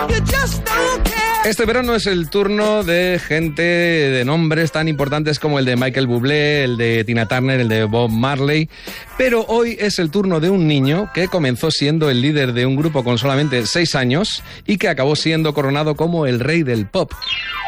Este verano es el turno de gente de nombres tan importantes como el de Michael Bublé, el de Tina Turner, el de Bob Marley, pero hoy es el turno de un niño que comenzó siendo el líder de un grupo con solamente 6 años y que acabó siendo coronado como el rey del pop.